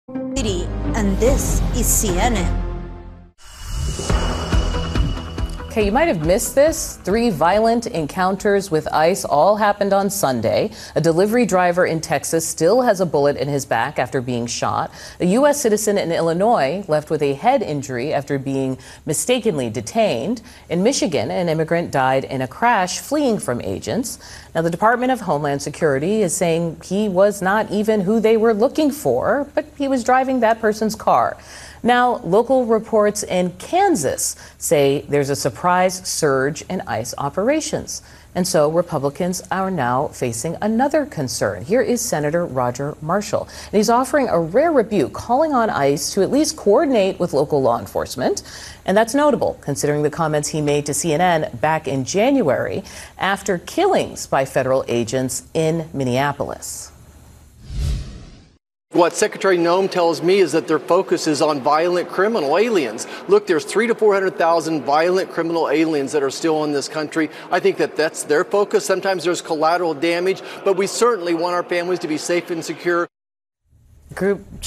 And this is CNN. Okay, you might have missed this. 3 violent encounters with ICE all happened on Sunday. A delivery driver in Texas still has a bullet in his back after being shot. A U.S. citizen in Illinois left with a head injury after being mistakenly detained. In Michigan, an immigrant died in a crash fleeing from agents. Now, the Department of Homeland Security is saying he was not even who they were looking for, but he was driving that person's car. Now, local reports in Kansas say there's a surprise surge in ICE operations. And so Republicans are now facing another concern. Here is Senator Roger Marshall. And he's offering a rare rebuke, calling on ICE to at least coordinate with local law enforcement. And that's notable, considering the comments he made to CNN back in January after killings by federal agents in Minneapolis. What Secretary Noem tells me is that their focus is on violent criminal aliens. Look, there's 300,000 to 400,000 violent criminal aliens that are still in this country. I think that that's their focus. Sometimes there's collateral damage, but we certainly want our families to be safe and secure. Group